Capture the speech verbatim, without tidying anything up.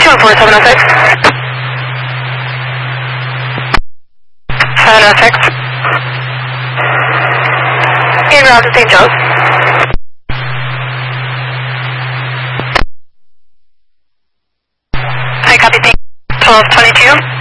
two one four, seven oh six. seven oh six. In route to Saint Joe's. I copy. twelve twenty-two.